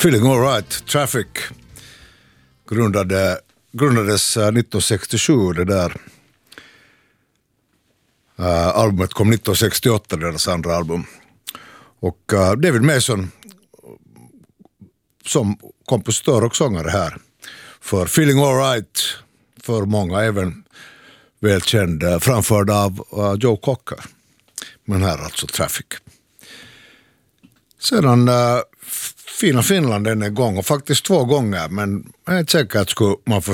Feeling All Right, Traffic grundades 1967, det där albumet kom 1968, deras andra album. Och David Mason som kompositör och sångare här för Feeling All Right, för många även välkänd, framförd av Joe Cocker. Men här alltså Traffic. Sedan Fina Finland en gång, och faktiskt 2 gånger, men jag är inte säker att skulle man få